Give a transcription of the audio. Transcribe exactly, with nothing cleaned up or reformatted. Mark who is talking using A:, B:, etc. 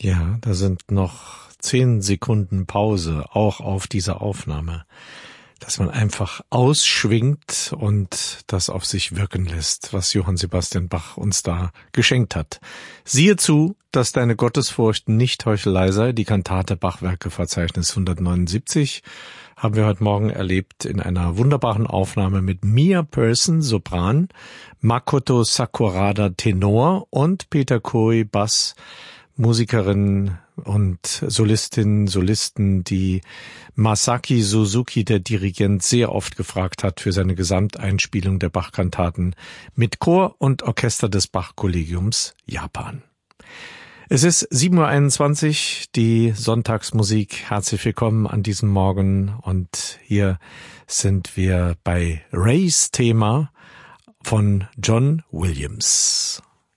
A: Ja, da sind noch zehn Sekunden Pause, auch auf dieser Aufnahme, dass man einfach ausschwingt und das auf sich wirken lässt, was Johann Sebastian Bach uns da geschenkt hat. Siehe zu, dass deine Gottesfurcht nicht Heuchelei sei, die Kantate Bachwerkeverzeichnis hundertneunundsiebzig, haben wir heute Morgen erlebt in einer wunderbaren Aufnahme mit Mia Persson, Sopran, Makoto Sakurada, Tenor und Peter Koi, Bass, Musikerinnen und Solistinnen, Solisten, die Masaki Suzuki, der Dirigent, sehr oft gefragt hat für seine Gesamteinspielung der Bach-Kantaten mit Chor und Orchester des Bach-Kollegiums Japan. Es ist sieben Uhr einundzwanzig, die Sonntagsmusik. Herzlich willkommen an diesem Morgen und hier sind wir bei Rays Thema von John Williams.